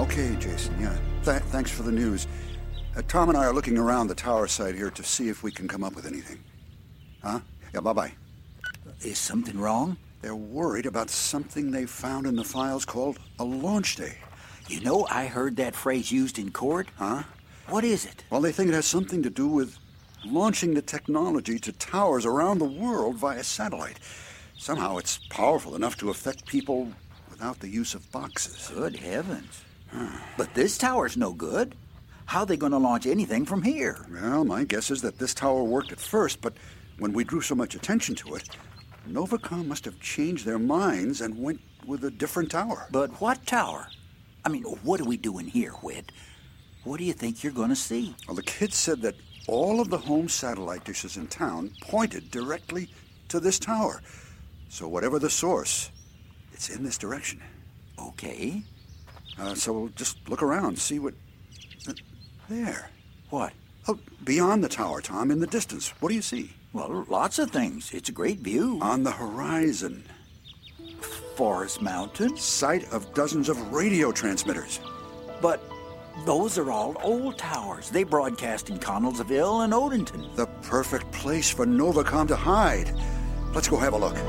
Okay, Jason, yeah. Thanks for the news. Tom and I are looking around the tower site here to see if we can come up with anything. Huh? Yeah, bye-bye. Is something wrong? They're worried about something they found in the files called a launch day. You know, I heard that phrase used in court. Huh? What is it? Well, they think it has something to do with launching the technology to towers around the world via satellite. Somehow it's powerful enough to affect people without the use of boxes. Good heavens. But this tower's no good. How are they going to launch anything from here? Well, my guess is that this tower worked at first, but when we drew so much attention to it, Novacom must have changed their minds and went with a different tower. But what tower? I mean, what are we doing here, Whit? What do you think you're going to see? Well, the kids said that all of the home satellite dishes in town pointed directly to this tower. So whatever the source, it's in this direction. Okay. So we'll just look around, see what... There. What? Oh, beyond the tower, Tom, in the distance. What do you see? Well, lots of things. It's a great view. On the horizon. Forest Mountain? Site of dozens of radio transmitters. But those are all old towers. They broadcast in Connellsville and Odenton. The perfect place for Novacom to hide. Let's go have a look.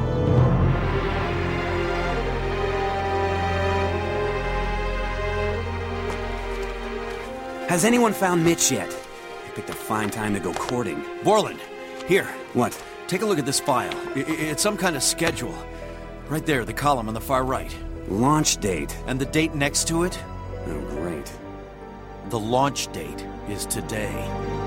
Has anyone found Mitch yet? I picked a fine time to go courting. Borland, here. What? Take a look at this file. It's some kind of schedule. Right there, the column on the far right. Launch date. And the date next to it? Oh, great. The launch date is today.